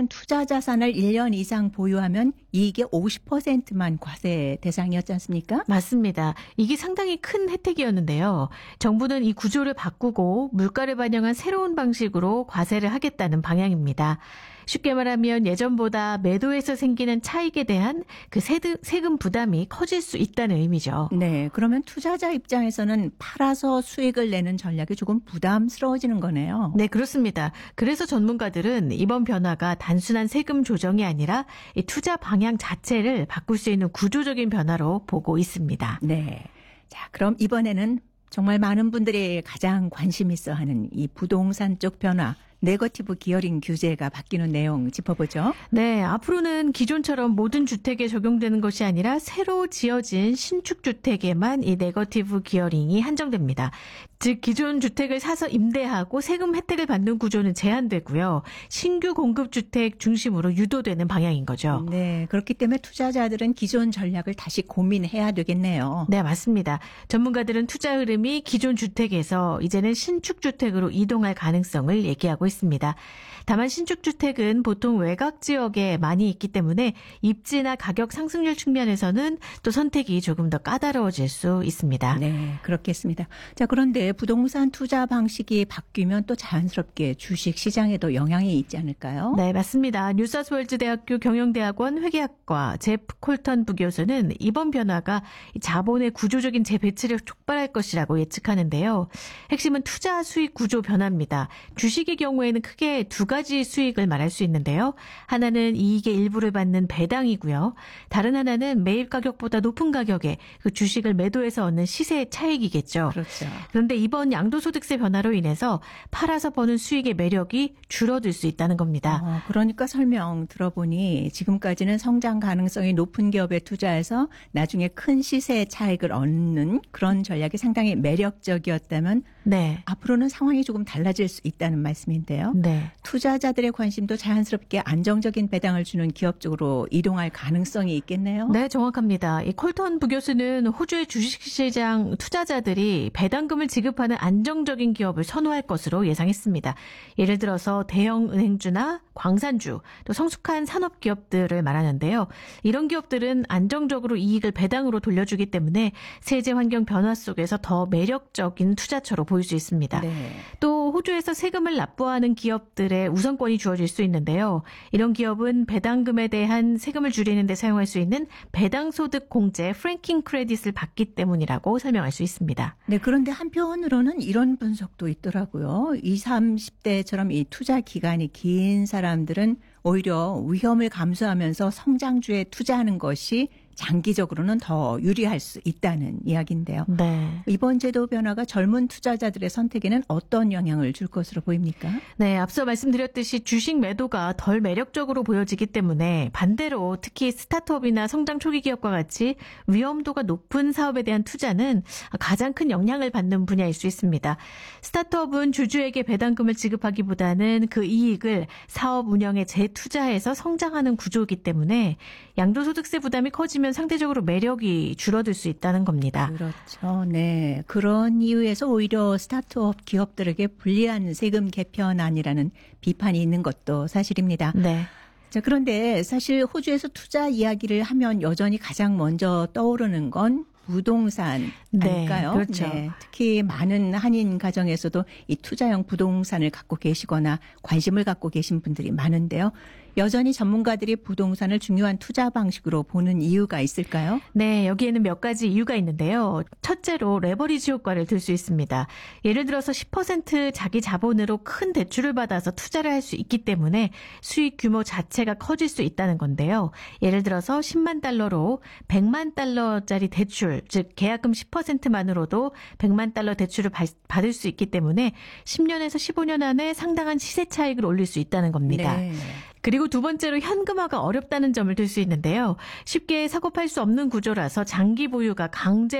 예전에는 투자 자산을 1년 이상 보유하면 이익의 50%만 과세 대상이었지 않습니까? 맞습니다. 이게 상당히 큰 혜택이었는데요. 정부는 이 구조를 바꾸고 물가를 반영한 새로운 방식으로 과세를 하겠다는 방향입니다. 쉽게 말하면 예전보다 매도에서 생기는 차익에 대한 그 세금 부담이 커질 수 있다는 의미죠. 네, 그러면 투자자 입장에서는 팔아서 수익을 내는 전략이 조금 부담스러워지는 거네요. 네, 그렇습니다. 그래서 전문가들은 이번 변화가 단순한 세금 조정이 아니라 이 투자 방향 자체를 바꿀 수 있는 구조적인 변화로 보고 있습니다. 네. 자, 그럼 이번에는 정말 많은 분들이 가장 관심 있어 하는 이 부동산 쪽 변화, 네거티브 기어링 규제가 바뀌는 내용 짚어보죠. 네, 앞으로는 기존처럼 모든 주택에 적용되는 것이 아니라 새로 지어진 신축 주택에만 이 네거티브 기어링이 한정됩니다. 즉 기존 주택을 사서 임대하고 세금 혜택을 받는 구조는 제한되고요. 신규 공급 주택 중심으로 유도되는 방향인 거죠. 네, 그렇기 때문에 투자자들은 기존 전략을 다시 고민해야 되겠네요. 네, 맞습니다. 전문가들은 투자 흐름이 기존 주택에서 이제는 신축 주택으로 이동할 가능성을 얘기하고 있습니다. 다만 신축 주택은 보통 외곽 지역에 많이 있기 때문에 입지나 가격 상승률 측면에서는 또 선택이 조금 더 까다로워질 수 있습니다. 네, 그렇겠습니다. 자, 그런데 부동산 투자 방식이 바뀌면 또 자연스럽게 주식 시장에도 영향이 있지 않을까요? 네, 맞습니다. 뉴사우스웨일즈 대학교 경영대학원 회계학과 제프 콜턴 부교수는 이번 변화가 자본의 구조적인 재배치를 촉발할 것이라고 예측하는데요. 핵심은 투자 수익 구조 변화입니다. 주식의 경우에는 크게 두 가지 수익을 말할 수 있는데요. 하나는 이익의 일부를 받는 배당이고요. 다른 하나는 매입 가격보다 높은 가격에 그 주식을 매도해서 얻는 시세 차익이겠죠. 그렇죠. 그런데 이번 양도소득세 변화로 인해서 팔아서 버는 수익의 매력이 줄어들 수 있다는 겁니다. 그러니까 설명 들어보니 지금까지는 성장 가능성이 높은 기업에 투자해서 나중에 큰 시세 차익을 얻는 그런 전략이 상당히 매력적이었다면 네. 앞으로는 상황이 조금 달라질 수 있다는 말씀인데요. 네. 투자자들의 관심도 자연스럽게 안정적인 배당을 주는 기업 쪽으로 이동할 가능성이 있겠네요. 네, 정확합니다. 이 콜턴 부교수는 호주의 주식시장 투자자들이 배당금을 지급하는 안정적인 기업을 선호할 것으로 예상했습니다. 예를 들어서 대형 은행주나 광산주, 또 성숙한 산업기업들을 말하는데요. 이런 기업들은 안정적으로 이익을 배당으로 돌려주기 때문에 세제 환경 변화 속에서 더 매력적인 투자처로 보일 수 있습니다. 네. 또 호주에서 세금을 납부하는 기업들의 우선권이 주어질 수 있는데요. 이런 기업은 배당금에 대한 세금을 줄이는 데 사용할 수 있는 배당소득 공제 프랭킹 크레딧을 받기 때문이라고 설명할 수 있습니다. 네, 그런데 한편으로는 이런 분석도 있더라고요. 20, 30대처럼 이 투자 기간이 긴 사람들은 오히려 위험을 감수하면서 성장주에 투자하는 것이 장기적으로는 더 유리할 수 있다는 이야기인데요. 네. 이번 제도 변화가 젊은 투자자들의 선택에는 어떤 영향을 줄 것으로 보입니까? 네, 앞서 말씀드렸듯이 주식 매도가 덜 매력적으로 보여지기 때문에 반대로 특히 스타트업이나 성장 초기 기업과 같이 위험도가 높은 사업에 대한 투자는 가장 큰 영향을 받는 분야일 수 있습니다. 스타트업은 주주에게 배당금을 지급하기보다는 그 이익을 사업 운영에 재투자해서 성장하는 구조이기 때문에 양도소득세 부담이 커지면 상대적으로 매력이 줄어들 수 있다는 겁니다. 그렇죠. 네. 그런 이유에서 오히려 스타트업 기업들에게 불리한 세금 개편안이라는 비판이 있는 것도 사실입니다. 네. 자, 그런데 사실 호주에서 투자 이야기를 하면 여전히 가장 먼저 떠오르는 건 부동산 아닐까요? 네, 그렇죠. 네, 특히 많은 한인 가정에서도 이 투자형 부동산을 갖고 계시거나 관심을 갖고 계신 분들이 많은데요. 여전히 전문가들이 부동산을 중요한 투자 방식으로 보는 이유가 있을까요? 네, 여기에는 몇 가지 이유가 있는데요. 첫째로 레버리지 효과를 들 수 있습니다. 예를 들어서 10% 자기 자본으로 큰 대출을 받아서 투자를 할 수 있기 때문에 수익 규모 자체가 커질 수 있다는 건데요. 예를 들어서 10만 달러로 100만 달러짜리 대출, 즉 계약금 10%만으로도 100만 달러 대출을 받을 수 있기 때문에 10년에서 15년 안에 상당한 시세 차익을 올릴 수 있다는 겁니다. 네. 그리고 두 번째로 현금화가 어렵다는 점을 들 수 있는데요. 쉽게 사고 팔 수 없는 구조라서 장기 보유가 강제